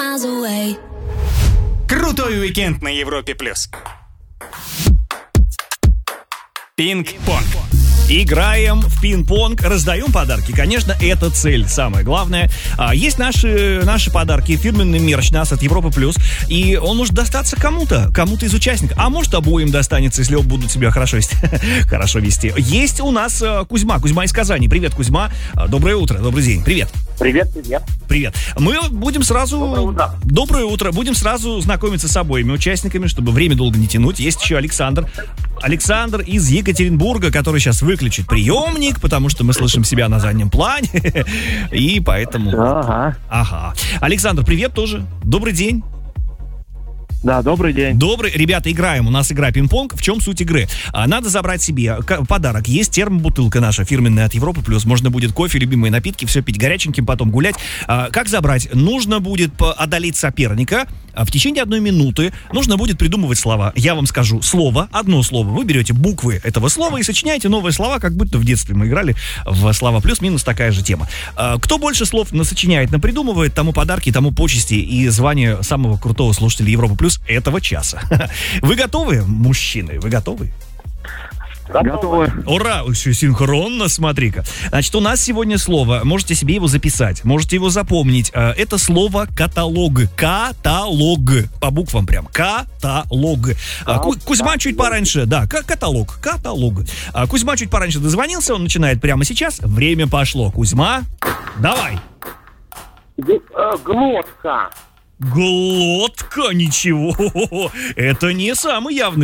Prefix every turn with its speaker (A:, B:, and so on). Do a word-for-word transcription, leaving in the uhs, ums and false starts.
A: Крутой уикенд на Европе плюс. Пинг-понг.
B: Играем в пинг-понг, раздаем подарки. Конечно, это цель, самое главное. А, есть наши, наши подарки, фирменный мерч нас от Европы Плюс. И он может достаться кому-то, кому-то из участников. А может, обоим достанется, если оба будут себя хорошо вести. Хорошо вести. Есть у нас Кузьма, Кузьма из Казани. Привет, Кузьма. Доброе утро, добрый день. Привет.
C: Привет, привет.
B: Привет. Мы будем сразу...
C: Доброе утро.
B: Доброе утро. Будем сразу знакомиться с обоими участниками, чтобы время долго не тянуть. Есть еще Александр. Александр из Екатеринбурга, который сейчас выключит приемник, потому что мы слышим себя на заднем плане. И поэтому...
C: Ага.
B: Ага. Александр, привет тоже. Добрый день.
C: Да, добрый день.
B: Добрый. Ребята, играем. У нас игра пинг-понг. В чем суть игры? А, надо забрать себе подарок. Есть термобутылка наша фирменная от Европы Плюс. Можно будет кофе, любимые напитки, все пить горяченьким, потом гулять. А, как забрать? Нужно будет одолеть соперника. А в течение одной минуты нужно будет придумывать слова. Я вам скажу слово, одно слово. Вы берете буквы этого слова и сочиняете новые слова, как будто в детстве мы играли в слова плюс-минус, такая же тема. А, кто больше слов насочиняет, напридумывает, тому подарки, тому почести и звание самого крутого слушателя Европы Плюс этого часа. Вы готовы, мужчины? Вы готовы?
C: Готовы.
B: Ура! Еще синхронно, смотри-ка. Значит, у нас сегодня слово. Можете себе его записать, можете его запомнить. Это слово каталог. Каталог. По буквам прям. Каталог. Ку- Кузьма чуть пораньше. Да, каталог. Каталог. Кузьма чуть пораньше дозвонился. Он начинает прямо сейчас. Время пошло. Кузьма, давай.
C: Глотка.
B: Глотка, ничего. Это не самый явный